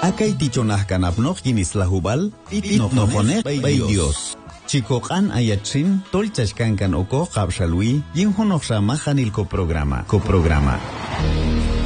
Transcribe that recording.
Akay tichonah kanapnoh yinis lahubal, itnohonek bay Dios. Chikokan ayatsin, tolchashkankan oko kapshalwi, yinhonoh ramahanil koprograma.